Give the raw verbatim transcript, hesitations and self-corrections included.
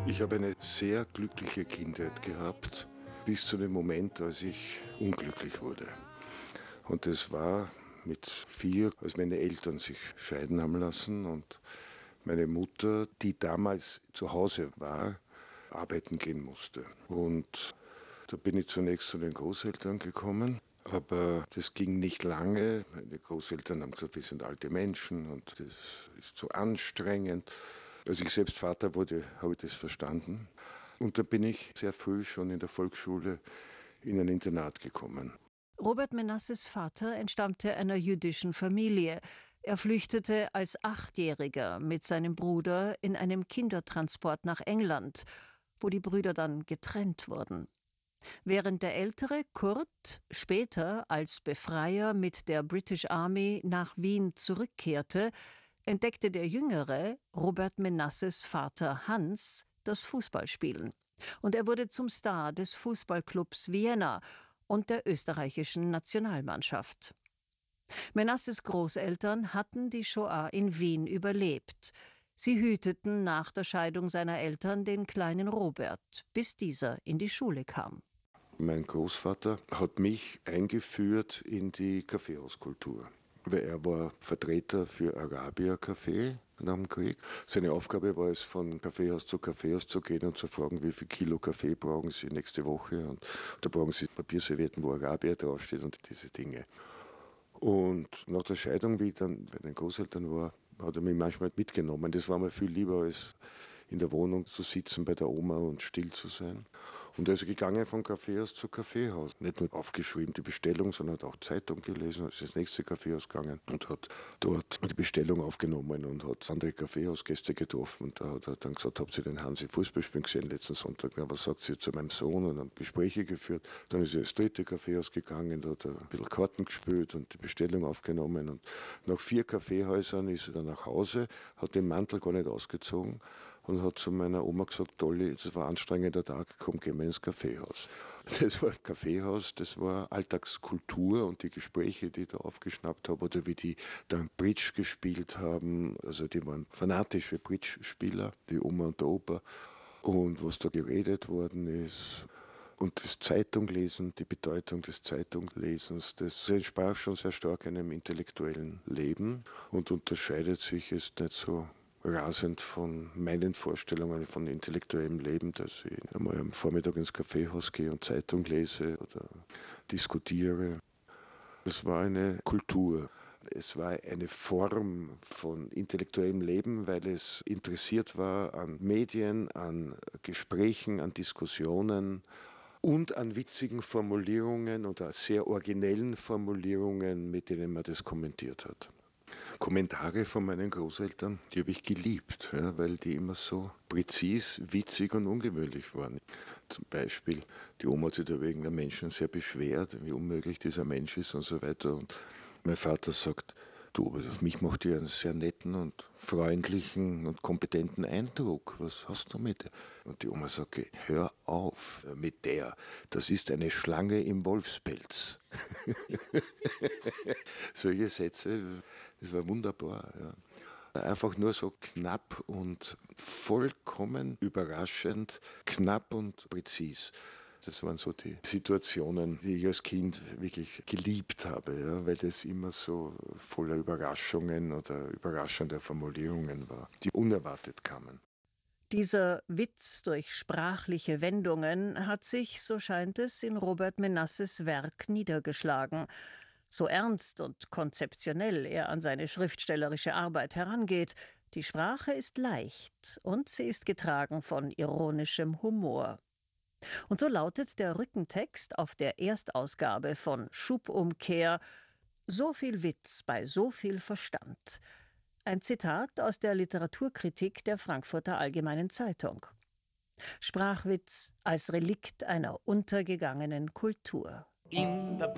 Ich habe eine sehr glückliche Kindheit gehabt, bis zu dem Moment, als ich unglücklich wurde. Und das war mit vier, als meine Eltern sich scheiden haben lassen und meine Mutter, die damals zu Hause war, arbeiten gehen musste. Und da bin ich zunächst zu den Großeltern gekommen, aber das ging nicht lange. Meine Großeltern haben gesagt, wir sind alte Menschen und das ist zu anstrengend. Als ich selbst Vater wurde, habe ich das verstanden. Und da bin ich sehr früh schon in der Volksschule in ein Internat gekommen. Robert Menasses Vater entstammte einer jüdischen Familie. Er flüchtete als Achtjähriger mit seinem Bruder in einem Kindertransport nach England, wo die Brüder dann getrennt wurden. Während der ältere Kurt später als Befreier mit der British Army nach Wien zurückkehrte, entdeckte der jüngere, Robert Menasses Vater Hans, das Fußballspielen. Und er wurde zum Star des Fußballclubs Vienna und der österreichischen Nationalmannschaft. Menasses Großeltern hatten die Shoah in Wien überlebt. Sie hüteten nach der Scheidung seiner Eltern den kleinen Robert, bis dieser in die Schule kam. Mein Großvater hat mich eingeführt in die Kaffeehauskultur. Weil er war Vertreter für Arabier-Kaffee nach dem Krieg. Seine Aufgabe war es, von Kaffeehaus zu Kaffeehaus zu gehen und zu fragen, wie viel Kilo Kaffee brauchen Sie nächste Woche. Und da brauchen Sie Papierservietten, wo Arabier draufsteht und diese Dinge. Und nach der Scheidung, wie ich dann bei den Großeltern war, hat er mich manchmal mitgenommen. Das war mir viel lieber, als in der Wohnung zu sitzen bei der Oma und still zu sein. Und er ist gegangen von Kaffeehaus zu Kaffeehaus. Nicht nur aufgeschrieben die Bestellung, sondern hat auch Zeitung gelesen, ist ins nächste Kaffeehaus gegangen und hat dort die Bestellung aufgenommen und hat andere Kaffeehausgäste getroffen. Und da hat er dann gesagt, habt ihr den Hansi Fußball spielen gesehen letzten Sonntag? Na, was sagt sie zu meinem Sohn? Und dann Gespräche geführt. Dann ist er ins dritte Kaffeehaus gegangen, da hat er ein bisschen Karten gespielt und die Bestellung aufgenommen. Und nach vier Kaffeehäusern ist er dann nach Hause, hat den Mantel gar nicht ausgezogen und hat zu meiner Oma gesagt, Dolly, das war ein anstrengender Tag, komm, gehen wir ins Kaffeehaus. Das war Kaffeehaus, das war Alltagskultur und die Gespräche, die ich da aufgeschnappt habe oder wie die dann Bridge gespielt haben, also die waren fanatische Bridge-Spieler, die Oma und der Opa, und was da geredet worden ist. Und das Zeitunglesen, die Bedeutung des Zeitunglesens, das entsprach schon sehr stark einem intellektuellen Leben und unterscheidet sich jetzt nicht so rasend von meinen Vorstellungen von intellektuellem Leben, dass ich einmal am Vormittag ins Kaffeehaus gehe und Zeitung lese oder diskutiere. Es war eine Kultur. Es war eine Form von intellektuellem Leben, weil es interessiert war an Medien, an Gesprächen, an Diskussionen und an witzigen Formulierungen oder sehr originellen Formulierungen, mit denen man das kommentiert hat. Kommentare von meinen Großeltern, die habe ich geliebt, ja, weil die immer so präzis, witzig und ungewöhnlich waren. Zum Beispiel, die Oma hat sich da wegen der Menschen sehr beschwert, wie unmöglich dieser Mensch ist und so weiter. Und mein Vater sagt, du, aber auf mich macht ihr einen sehr netten und freundlichen und kompetenten Eindruck. Was hast du mit der? Und die Oma sagt, okay, hör auf mit der. Das ist eine Schlange im Wolfspelz. Solche Sätze, das war wunderbar. Ja. Einfach nur so knapp und vollkommen überraschend, knapp und präzis. Das waren so die Situationen, die ich als Kind wirklich geliebt habe, ja, weil das immer so voller Überraschungen oder überraschender Formulierungen war, die unerwartet kamen. Dieser Witz durch sprachliche Wendungen hat sich, so scheint es, in Robert Menasses Werk niedergeschlagen. So ernst und konzeptionell er an seine schriftstellerische Arbeit herangeht, die Sprache ist leicht und sie ist getragen von ironischem Humor. Und so lautet der Rückentext auf der Erstausgabe von Schubumkehr: So viel Witz bei so viel Verstand. Ein Zitat aus der Literaturkritik der Frankfurter Allgemeinen Zeitung. Sprachwitz als Relikt einer untergegangenen Kultur. In der